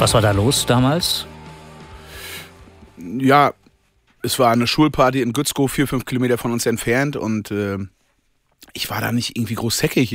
Was war da los damals? Ja, es war eine Schulparty in Gützkow, 4-5 Kilometer von uns entfernt und ich war da nicht irgendwie groß säckig.